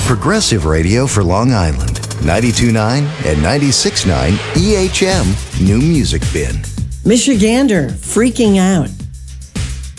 Progressive Radio for Long Island. 92.9 and 96.9 EHM New Music Bin. Michigander, freaking out.